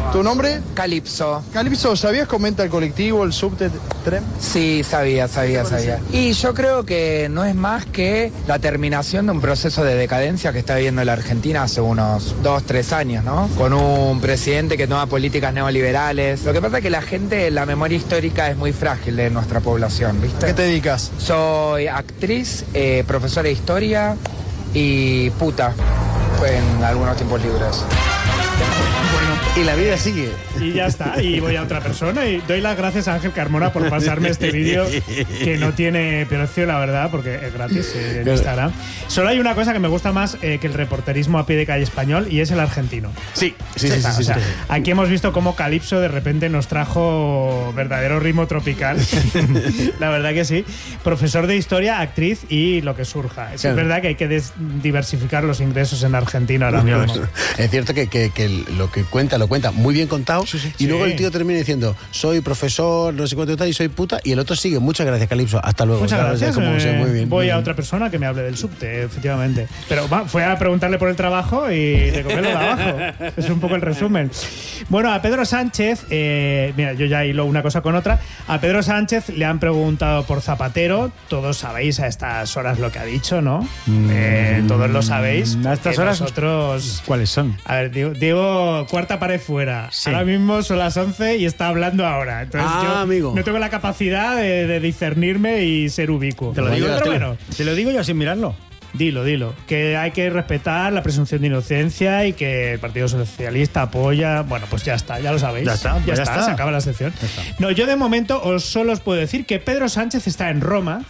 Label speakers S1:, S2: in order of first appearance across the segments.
S1: ¿Tu nombre?
S2: Calipso.
S1: Calipso, ¿sabías cómo entra el colectivo, el subte, tren?
S2: Sí, sabía. Y yo creo que no es más que la terminación de un proceso de decadencia que está viviendo la Argentina hace unos 2-3 años, ¿no? Con un presidente que toma políticas neoliberales. Lo que pasa es que la gente, la memoria histórica es muy frágil de nuestra población, ¿viste?
S1: ¿A qué te dedicas?
S2: Soy actriz, profesora de historia y puta en algunos tiempos libres.
S3: Y la vida sigue.
S4: Y ya está, y voy a otra persona y doy las gracias a Ángel Carmona por pasarme este vídeo que no tiene precio, la verdad, porque es gratis en Instagram. Solo hay una cosa que me gusta más que el reporterismo a pie de calle español y es el argentino.
S3: Sí.
S4: O sea, aquí hemos visto cómo Calipso de repente nos trajo verdadero ritmo tropical. La verdad que sí. Profesor de historia, actriz y lo que surja. Es verdad que hay que diversificar los ingresos en Argentina ahora mismo.
S3: Es cierto que lo que cuenta lo cuenta muy bien contado y luego el tío termina diciendo soy profesor, no sé cuánto tal y soy puta y el otro sigue. Muchas gracias, Calipso. Hasta luego.
S4: Muchas gracias.
S3: Muy bien.
S4: Voy a otra persona que me hable del subte, efectivamente. Pero fue a preguntarle por el trabajo y de comerlo de abajo. Es un poco el resumen. Bueno, a Pedro Sánchez, mira, yo ya hilo una cosa con otra. A Pedro Sánchez le han preguntado por Zapatero. Todos sabéis a estas horas lo que ha dicho, ¿no? Todos lo sabéis.
S5: A estas horas.
S4: Nosotros.
S5: ¿Cuáles son?
S4: A ver, digo cuarta pared fuera. Sí. Ahora mismo son las 11 y está hablando ahora. Entonces
S3: amigo.
S4: No tengo la capacidad de discernirme y ser ubicuo.
S5: Te lo digo,
S4: pero bueno.
S5: Te lo digo yo sin mirarlo.
S4: Dilo. Que hay que respetar la presunción de inocencia y que el Partido Socialista apoya. Bueno, pues ya está, ya lo sabéis.
S5: Ya está.
S4: Se acaba la sección. No, yo de momento solo os puedo decir que Pedro Sánchez está en Roma.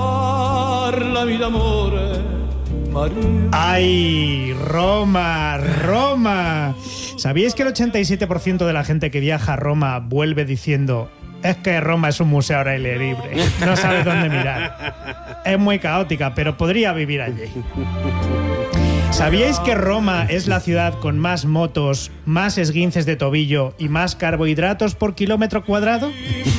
S4: ¡Ay, Roma! ¿Sabíais que el 87% de la gente que viaja a Roma vuelve diciendo es que Roma es un museo al aire libre, no sabes dónde mirar? Es muy caótica, pero podría vivir allí. ¿Sabíais que Roma es la ciudad con más motos, más esguinces de tobillo y más carbohidratos por kilómetro cuadrado?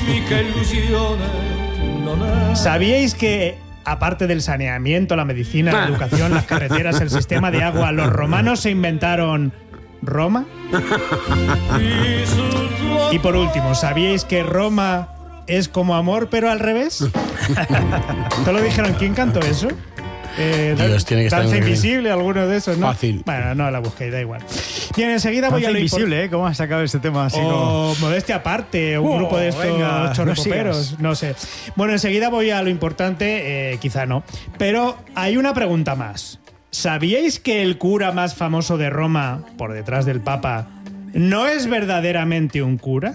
S4: ¿Sabíais que, aparte del saneamiento, la medicina, la educación, las carreteras, el sistema de agua, los romanos se inventaron Roma? Y por último, ¿sabíais que Roma es como amor pero al revés? ¿Te lo dijeron? ¿Quién cantó eso?
S3: Dios, tiene que estar
S4: Danza Invisible, alguno de esos, ¿no?
S3: Fácil.
S4: Bueno, no la busquéis, da igual. Bien, enseguida voy a lo
S5: Invisible, ¿eh? ¿Cómo has sacado este tema así?
S4: O modestia aparte, un grupo de estos chorropoperos, no sé. Bueno, enseguida voy a lo importante, quizá no. Pero hay una pregunta más. ¿Sabíais que el cura más famoso de Roma, por detrás del Papa, no es verdaderamente un cura?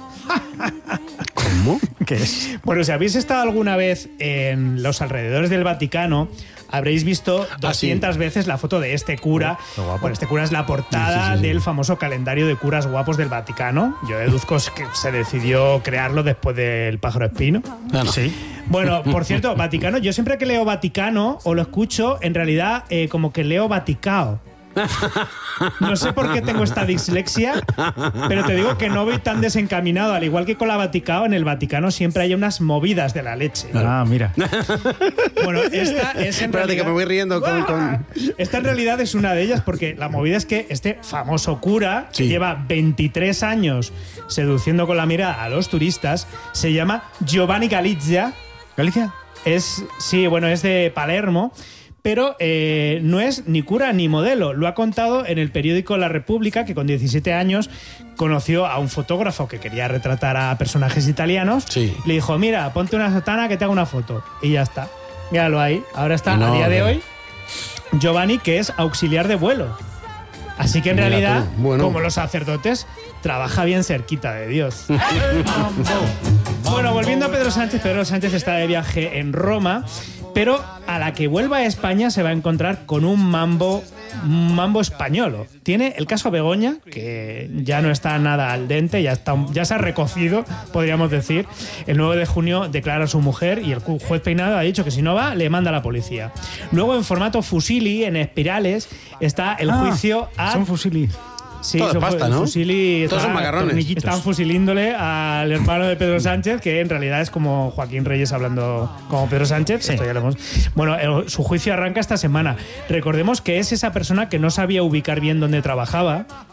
S3: ¿Cómo?
S5: ¿Qué es?
S4: Bueno, si habéis estado alguna vez en los alrededores del Vaticano, habréis visto 200 veces la foto de este cura. Bueno, este cura es la portada del famoso calendario de curas guapos del Vaticano. Yo deduzco que se decidió crearlo después del pájaro espino.
S3: Sí.
S4: Bueno, por cierto, Vaticano, yo siempre que leo Vaticano o lo escucho, en realidad como que leo Vaticao. No sé por qué tengo esta dislexia, pero te digo que no voy tan desencaminado. Al igual que con la Vaticao, en el Vaticano siempre hay unas movidas de la leche.
S5: Ah, mira.
S4: Bueno, esta es en
S3: Espérate,
S4: realidad,
S3: que me voy riendo con...
S4: Esta en realidad es una de ellas, porque la movida es que este famoso cura, que lleva 23 años seduciendo con la mirada a los turistas, se llama Giovanni Galizia.
S5: ¿Galicia?
S4: Es de Palermo. Pero no es ni cura ni modelo. Lo ha contado en el periódico La República, que con 17 años conoció a un fotógrafo que quería retratar a personajes italianos. Sí. Le dijo, mira, ponte una sotana que te haga una foto. Y ya está. Míralo ahí. Ahora está, a día de hoy, Giovanni, que es auxiliar de vuelo. Así que en realidad, como los sacerdotes, trabaja bien cerquita de Dios. Bueno, volviendo a Pedro Sánchez está de viaje en Roma, pero a la que vuelva a España se va a encontrar con un mambo españolo. Tiene el caso Begoña, que ya no está nada al dente, ya se ha recocido, podríamos decir. El 9 de junio declara a su mujer y el juez Peinado ha dicho que si no va, le manda a la policía. Luego, en formato fusili, en espirales, está el juicio a...
S5: Son fusili.
S4: Sí,
S3: todo pasta, ¿no?
S4: Todos
S3: son macarrones.
S4: Están fusilíndole al hermano de Pedro Sánchez, que en realidad es como Joaquín Reyes hablando como Pedro Sánchez. Sí. Esto ya lo hemos... Bueno, su juicio arranca esta semana. Recordemos que es esa persona que no sabía ubicar bien dónde trabajaba